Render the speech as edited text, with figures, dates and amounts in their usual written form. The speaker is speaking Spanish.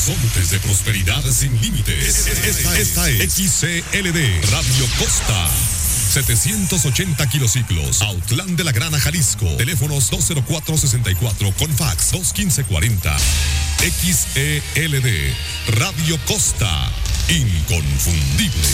Horizontes de prosperidad sin límites. Esta es XCLD Radio Costa. 780 kilociclos, Autlán de la Grana, Jalisco. Teléfonos 204-64 con fax 215-40. XELD Radio Costa, inconfundible.